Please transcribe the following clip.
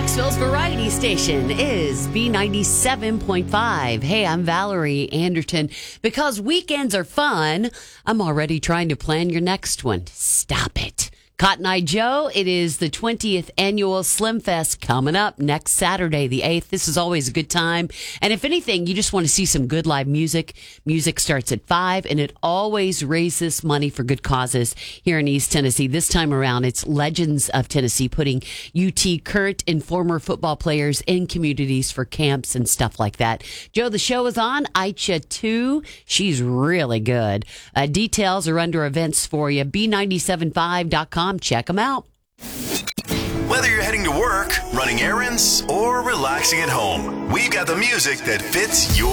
Clarksville's variety station is B97.5. Hey, I'm Valerie Anderton. Because weekends are fun, I'm already trying to plan your next one. Stop it. Cotton Eye Joe, it is the 20th annual Slim Fest coming up next Saturday, the 8th. This is always a good time. And if anything, you just want to see some good live music. Music starts at 5, and it always raises money for good causes here in East Tennessee. This time around, it's Legends of Tennessee, putting UT current and former football players in communities for camps and stuff like that. Joe, the show is on Aicha 2. She's really good. Details are under events for you. B975.com. Check them out. Whether you're heading to work, running errands, or relaxing at home, we've got the music that fits your